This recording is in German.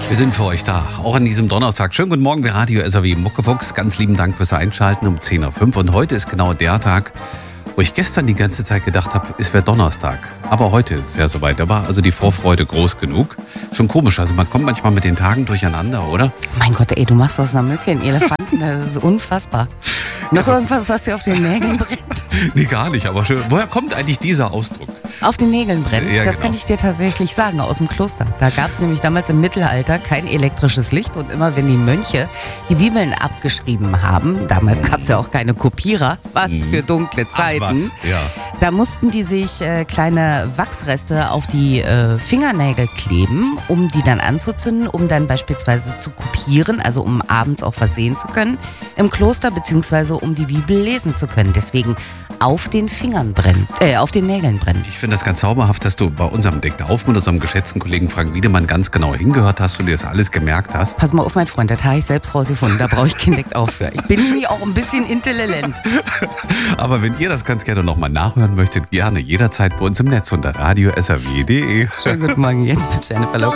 Wir sind für euch da, auch an diesem Donnerstag. Schönen guten Morgen, der Radio SAW Muckefuchs. Ganz lieben Dank fürs Einschalten um 10.05 Uhr. Und heute ist genau der Tag, wo ich gestern die ganze Zeit gedacht habe, es wäre Donnerstag. Aber heute ist es ja soweit. Da war also die Vorfreude groß genug. Schon komisch, also man kommt manchmal mit den Tagen durcheinander, oder? Mein Gott, ey, du machst aus einer Mücke einen Elefanten. Das ist unfassbar. Noch irgendwas, was dir auf den Nägeln brennt? Nee, gar nicht, aber schön. Woher kommt eigentlich dieser Ausdruck? Auf den Nägeln brennen? Ja, das genau. kann ich dir tatsächlich sagen, aus dem Kloster. Da gab es nämlich damals im Mittelalter kein elektrisches Licht und immer wenn die Mönche die Bibeln abgeschrieben haben, damals gab es ja auch keine Kopierer, was für dunkle Zeiten, Ach, was? Ja. Da mussten die sich kleine Wachsreste auf die Fingernägel kleben, um die dann anzuzünden, um dann beispielsweise zu kopieren, also um abends auch was sehen zu können im Kloster, beziehungsweise um die Bibel lesen zu können. Deswegen auf den Fingern brennen, auf den Nägeln brennen. Ich finde das ganz zauberhaft, dass du bei unserem Deckt auf mit unserem geschätzten Kollegen Frank Wiedemann ganz genau hingehört hast und dir das alles gemerkt hast. Pass mal auf, mein Freund, das habe ich selbst rausgefunden, da brauche ich kein Deck auf für. Ich bin nämlich auch ein bisschen intelligent. Aber wenn ihr das ganz gerne nochmal nachhören möchtet, gerne jederzeit bei uns im Netz unter radio-saw.de. Schönen guten Morgen, jetzt mit Jennifer Lopez.